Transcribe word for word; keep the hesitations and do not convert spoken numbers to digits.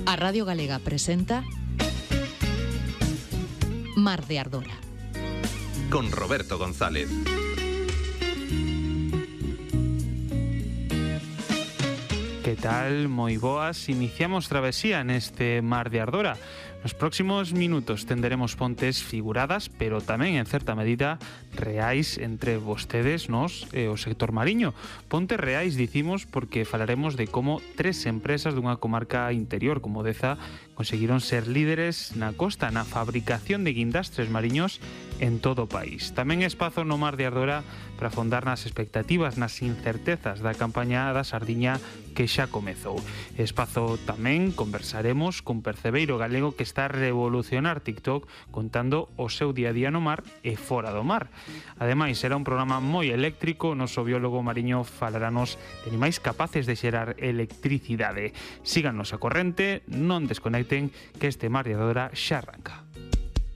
A Radio Galega presenta Mar de Ardora con Roberto González. Que tal? Moi boas. Iniciamos travesía neste Mar de Ardora. Nos próximos minutos tenderemos pontes figuradas, pero tamén, en certa medida, reais entre vostedes, nos e o sector mariño. Pontes reais, dicimos, porque falaremos de como tres empresas dunha comarca interior como Deza conseguiron ser líderes na costa na fabricación de guindastres mariños en todo o país. Tamén espazo no Mar de Ardora para afondar nas expectativas, nas incertezas da campaña da sardiña que xa comezou. Espazo tamén conversaremos con percebeiro galego que está a revolucionar TikTok contando o seu día a día no mar e fora do mar. Ademais, será un programa moi eléctrico. O noso biólogo mariño falaranos de animais capaces de xerar electricidade. Síganos a corrente, non desconecten, que este Mar de Ardora xa arranca.